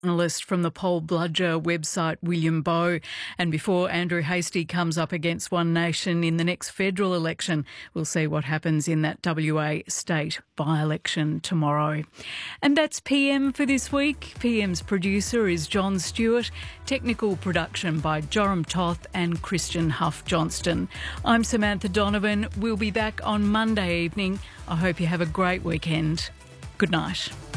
Analyst from the Poll Bludger website, William Bowe. And before Andrew Hastie comes up against One Nation in the next federal election, we'll see what happens in that WA state by-election tomorrow. And that's PM for this week. PM's producer is John Stewart. Technical production by Joram Toth and Christian Huff Johnston. I'm Samantha Donovan. We'll be back on Monday evening. I hope you have a great weekend. Good night.